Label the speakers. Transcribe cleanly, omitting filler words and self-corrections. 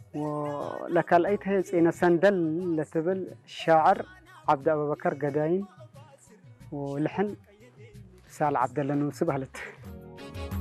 Speaker 1: ولكالأيت هي إن سندل لتبل شاعر عبد أبو بكر قداين ولحن سال عبد الله نوسي بهلت